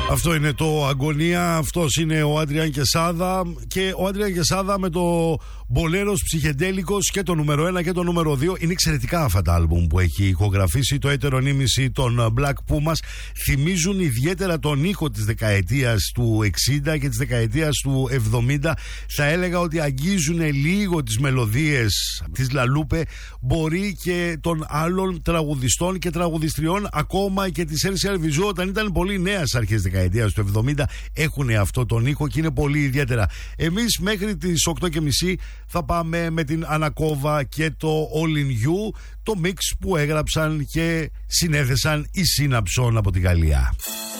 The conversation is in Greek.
Αυτό είναι το Αγωνία, αυτός είναι ο Άντριαν Κεσάδα. Και ο Άντριαν Κεσάδα με το Μπολέρος Ψυχεντέλικος και το νούμερο 1 και το νούμερο 2. Είναι εξαιρετικά αυτά τα άλμπουμ που έχει ηχογραφήσει. Το έτερο νήμιση των Black Pumas θυμίζουν ιδιαίτερα τον ήχο της δεκαετίας του 60 και της δεκαετίας του 70. Θα έλεγα ότι αγγίζουν λίγο τις μελωδίες της Λαλούπε, μπορεί και των άλλων τραγουδιστών και τραγουδιστριών, ακόμα και της Έρση Αλβιζού όταν ήταν πολύ νέα στις αρχές της δεκαετίας του 70. Έχουν αυτό τον ήχο και είναι πολύ ιδιαίτερα. Εμείς μέχρι τις 8:30 θα πάμε με την Ανακόβα και το All in You, το mix που έγραψαν και συνέθεσαν οι Σύναψον από τη Γαλλία.